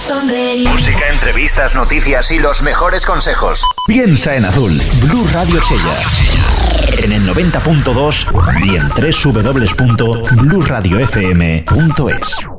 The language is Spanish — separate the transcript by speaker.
Speaker 1: Música, entrevistas, noticias y los mejores consejos. Piensa en azul. Blue Radio Chella. En el 90.2 y en www.blueradiofm.es.